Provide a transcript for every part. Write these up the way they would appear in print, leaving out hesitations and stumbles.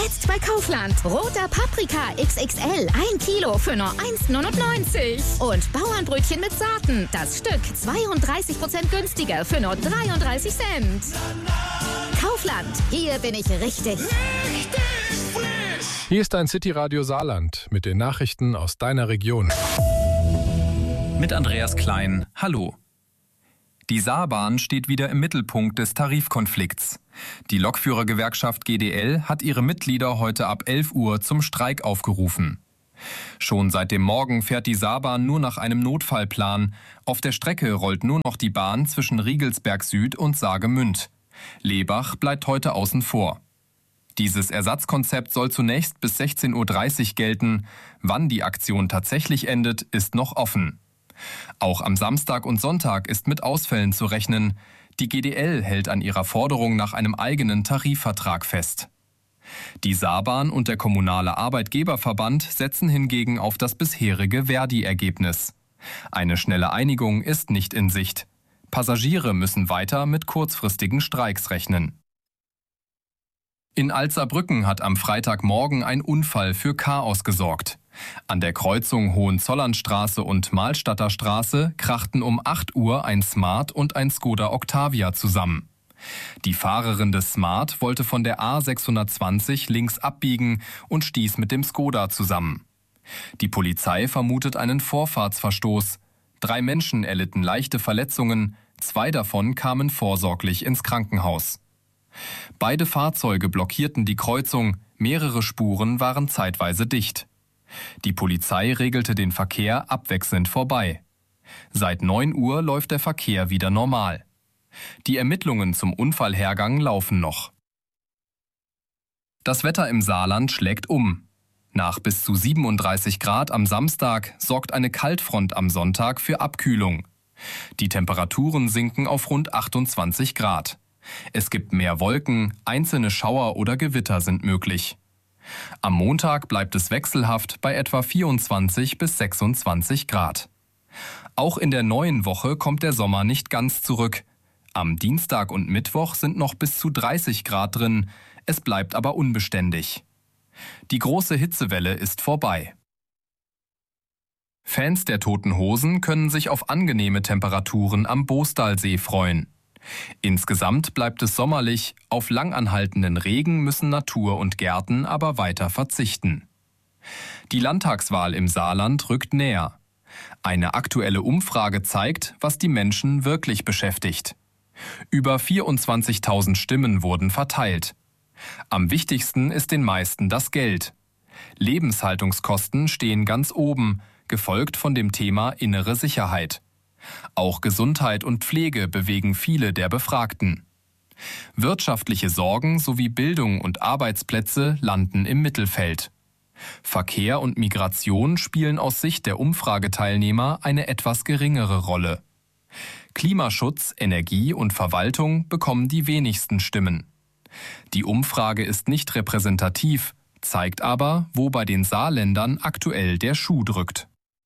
Jetzt bei Kaufland. Roter Paprika XXL. 1 Kilo für nur 1,99. Und Bauernbrötchen mit Saaten. Das Stück 32% günstiger für nur 33 Cent. Kaufland. Hier bin ich richtig. Hier ist dein City-Radio Saarland mit den Nachrichten aus deiner Region. Mit Andreas Klein. Hallo. Die Saarbahn steht wieder im Mittelpunkt des Tarifkonflikts. Die Lokführergewerkschaft GDL hat ihre Mitglieder heute ab 11 Uhr zum Streik aufgerufen. Schon seit dem Morgen fährt die Saarbahn nur nach einem Notfallplan. Auf der Strecke rollt nur noch die Bahn zwischen Riegelsberg Süd und Saargemünd. Lebach bleibt heute außen vor. Dieses Ersatzkonzept soll zunächst bis 16:30 Uhr gelten. Wann die Aktion tatsächlich endet, ist noch offen. Auch am Samstag und Sonntag ist mit Ausfällen zu rechnen. Die GDL hält an ihrer Forderung nach einem eigenen Tarifvertrag fest. Die Saarbahn und der Kommunale Arbeitgeberverband setzen hingegen auf das bisherige Verdi-Ergebnis. Eine schnelle Einigung ist nicht in Sicht. Passagiere müssen weiter mit kurzfristigen Streiks rechnen. In Alzerbrücken hat am Freitagmorgen ein Unfall für Chaos gesorgt. An der Kreuzung Hohenzollernstraße und Mahlstadter Straße krachten um 8 Uhr ein Smart und ein Skoda Octavia zusammen. Die Fahrerin des Smart wollte von der A620 links abbiegen und stieß mit dem Skoda zusammen. Die Polizei vermutet einen Vorfahrtsverstoß. 3 Menschen erlitten leichte Verletzungen, 2 davon kamen vorsorglich ins Krankenhaus. Beide Fahrzeuge blockierten die Kreuzung, mehrere Spuren waren zeitweise dicht. Die Polizei regelte den Verkehr abwechselnd vorbei. Seit 9 Uhr läuft der Verkehr wieder normal. Die Ermittlungen zum Unfallhergang laufen noch. Das Wetter im Saarland schlägt um. Nach bis zu 37 Grad am Samstag sorgt eine Kaltfront am Sonntag für Abkühlung. Die Temperaturen sinken auf rund 28 Grad. Es gibt mehr Wolken, einzelne Schauer oder Gewitter sind möglich. Am Montag bleibt es wechselhaft bei etwa 24 bis 26 Grad. Auch in der neuen Woche kommt der Sommer nicht ganz zurück. Am Dienstag und Mittwoch sind noch bis zu 30 Grad drin, es bleibt aber unbeständig. Die große Hitzewelle ist vorbei. Fans der Toten Hosen können sich auf angenehme Temperaturen am Boostalsee freuen. Insgesamt bleibt es sommerlich, auf langanhaltenden Regen müssen Natur und Gärten aber weiter verzichten. Die Landtagswahl im Saarland rückt näher. Eine aktuelle Umfrage zeigt, was die Menschen wirklich beschäftigt. Über 24.000 Stimmen wurden verteilt. Am wichtigsten ist den meisten das Geld. Lebenshaltungskosten stehen ganz oben, gefolgt von dem Thema innere Sicherheit. Auch Gesundheit und Pflege bewegen viele der Befragten. Wirtschaftliche Sorgen sowie Bildung und Arbeitsplätze landen im Mittelfeld. Verkehr und Migration spielen aus Sicht der Umfrageteilnehmer eine etwas geringere Rolle. Klimaschutz, Energie und Verwaltung bekommen die wenigsten Stimmen. Die Umfrage ist nicht repräsentativ, zeigt aber, wo bei den Saarländern aktuell der Schuh drückt.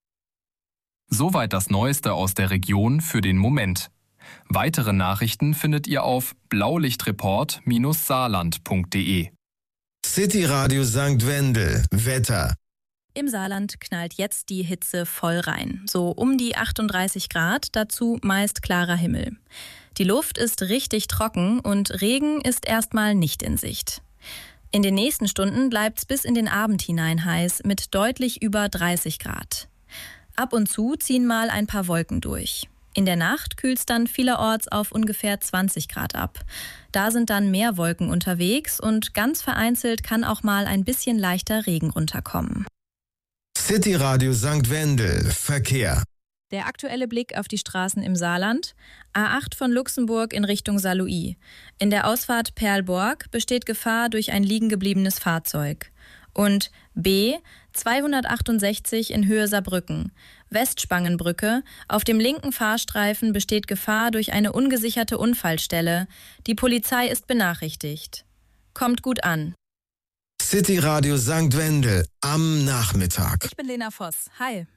Soweit das Neueste aus der Region für den Moment. Weitere Nachrichten findet ihr auf blaulichtreport-saarland.de. City Radio St. Wendel. Wetter. Im Saarland knallt jetzt die Hitze voll rein. So um die 38 Grad, dazu meist klarer Himmel. Die Luft ist richtig trocken und Regen ist erstmal nicht in Sicht. In den nächsten Stunden bleibt's bis in den Abend hinein heiß mit deutlich über 30 Grad. Ab und zu ziehen mal ein paar Wolken durch. In der Nacht kühlt's dann vielerorts auf ungefähr 20 Grad ab. Da sind dann mehr Wolken unterwegs und ganz vereinzelt kann auch mal ein bisschen leichter Regen runterkommen. City Radio St. Wendel. Verkehr. Der aktuelle Blick auf die Straßen im Saarland. A8 von Luxemburg in Richtung Saarlouis. In der Ausfahrt Perlborg besteht Gefahr durch ein liegengebliebenes Fahrzeug. Und B 268 in Höhe Saarbrücken. Westspangenbrücke. Auf dem linken Fahrstreifen besteht Gefahr durch eine ungesicherte Unfallstelle. Die Polizei ist benachrichtigt. Kommt gut an. City Radio St. Wendel am Nachmittag. Ich bin Lena Voss. Hi.